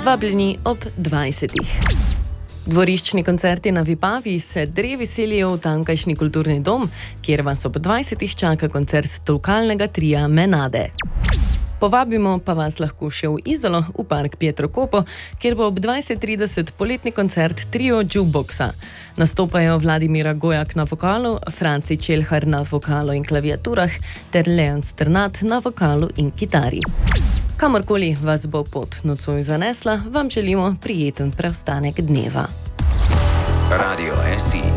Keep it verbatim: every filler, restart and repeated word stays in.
Vabljeni ob dvajsetih. Dvoriščni koncerti na Vipavi se drevi selijo v tamkajšnji kulturni dom, kjer vas ob dvajsetih čaka koncert tolkalnega tria Menade. Povabimo pa vas lahko še v Izolo, v park Pietro Kopo, kjer bo ob dvajset trideset poletni koncert trio Jukeboxa. Nastopajo Vladimira Gojak na vokalu, Franci Čelhar na vokalu in klaviaturah ter Leon Strnad na vokalu in kitari. Kamorkoli vas bo pot nocoj zanesla, vam želimo prijeten preostanek dneva. Radio S I